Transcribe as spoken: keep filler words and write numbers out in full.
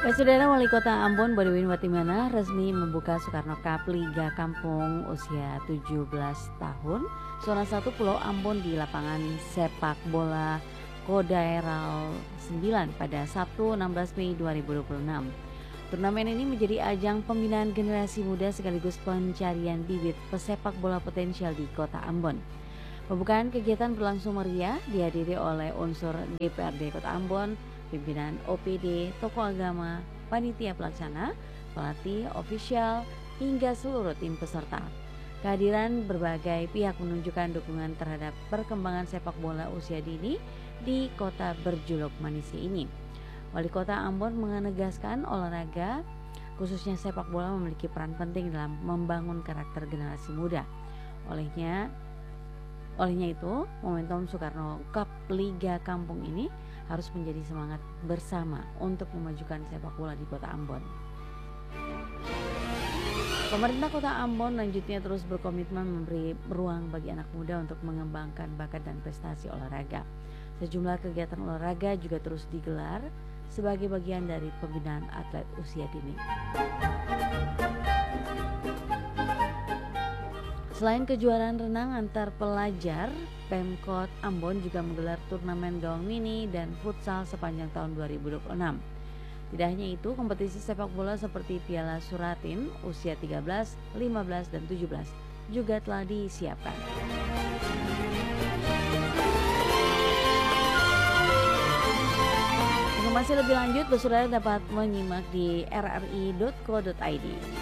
Saudara Wali Kota Ambon Bodewin Watimana resmi membuka Soekarno Cup Liga Kampung usia tujuh belas tahun zona satu Pulau Ambon di lapangan sepak bola Kodaeral sembilan pada Sabtu enam belas Mei dua ribu dua puluh enam. Turnamen ini menjadi ajang pembinaan generasi muda sekaligus pencarian bibit pesepak bola potensial di Kota Ambon. Pembukaan kegiatan berlangsung meriah, dihadiri oleh unsur D P R D Kota Ambon, pimpinan O P D, tokoh agama, panitia pelaksana, pelatih, ofisial, hingga seluruh tim peserta. Kehadiran berbagai pihak menunjukkan dukungan terhadap perkembangan sepak bola usia dini di kota berjuluk manusia ini. Wali Kota Ambon menegaskan olahraga, khususnya sepak bola, memiliki peran penting dalam membangun karakter generasi muda. Olehnya, olehnya itu, momentum Soekarno Cup Liga Kampung ini harus menjadi semangat bersama untuk memajukan sepak bola di Kota Ambon. Pemerintah Kota Ambon lanjutnya terus berkomitmen memberi ruang bagi anak muda untuk mengembangkan bakat dan prestasi olahraga. Sejumlah kegiatan olahraga juga terus digelar sebagai bagian dari pembinaan atlet usia dini. Selain kejuaraan renang antar pelajar, Pemkot Ambon juga menggelar turnamen gawang mini dan futsal sepanjang tahun dua ribu dua puluh enam. Tidak hanya itu, kompetisi sepak bola seperti Piala Suratin usia tiga belas, lima belas, dan tujuh belas juga telah disiapkan. Informasi lebih lanjut, saudara dapat menyimak di r r i dot co dot i d.